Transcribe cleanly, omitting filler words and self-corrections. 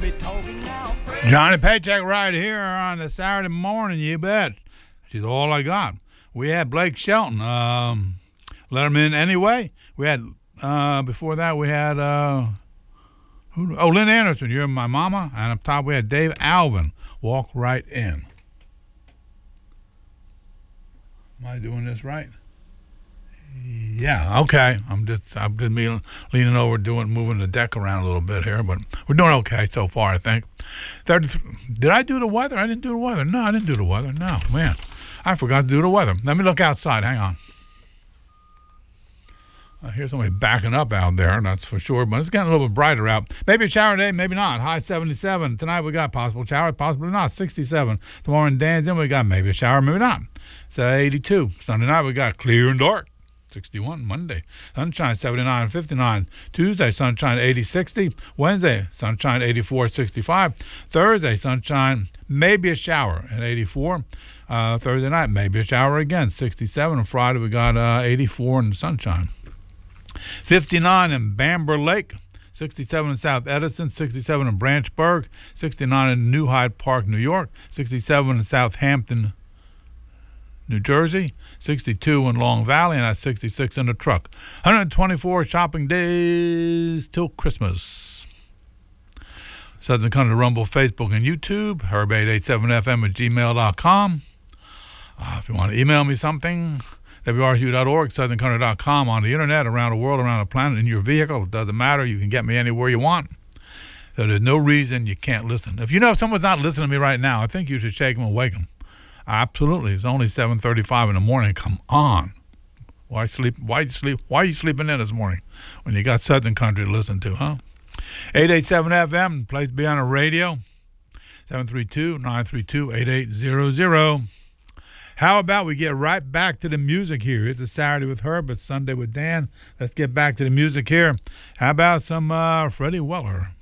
Johnny Paycheck right here on a Saturday morning, you bet. She's all I got. We had Blake Shelton, let him in anyway. We had, before that, we had, Lynn Anderson, You're My Mama. And up top, we had Dave Alvin, Walk Right In. Am I doing this right? Yeah, okay. I've been leaning over, moving the deck around a little bit here, but we're doing okay so far, I think. Did I do the weather? I didn't do the weather. No, I didn't do the weather. No, man. I forgot to do the weather. Let me look outside. Hang on. I hear somebody backing up out there, that's for sure, but it's getting a little bit brighter out. Maybe a shower today, maybe not. High 77. Tonight we got possible shower, possibly not. 67. Tomorrow in Dan's we got maybe a shower, maybe not. So 82. Sunday night we got clear and dark. 61. Monday, sunshine 79, 59. Tuesday, sunshine 80, 60. Wednesday, sunshine 84, 65. Thursday, sunshine, maybe a shower at 84. Thursday night, maybe a shower again, 67. And Friday, we got 84 in the sunshine. 59 in Bamber Lake. 67 in South Edison, 67 in Branchburg, 69 in New Hyde Park, New York, 67 in Southampton, New Jersey, 62 in Long Valley, and 66 in the truck. 124 shopping days till Christmas. Southern Country Rumble, Facebook, and YouTube. Herb887fm@gmail.com. If you want to email me something, WRHU.org, southerncountry.com, on the internet, around the world, around the planet, in your vehicle. It doesn't matter. You can get me anywhere you want. So there's no reason you can't listen. If you know if someone's not listening to me right now, I think you should shake them and wake them. Absolutely. It's only 7:35 in the morning. Come on. Why sleep? Why are you sleeping in this morning when you got Southern Country to listen to, huh? 887 FM, place to be on the radio. 732-932-8800. How about we get right back to the music here? It's a Saturday with Herb, it's Sunday with Dan. Let's get back to the music here. How about some Freddie Weller?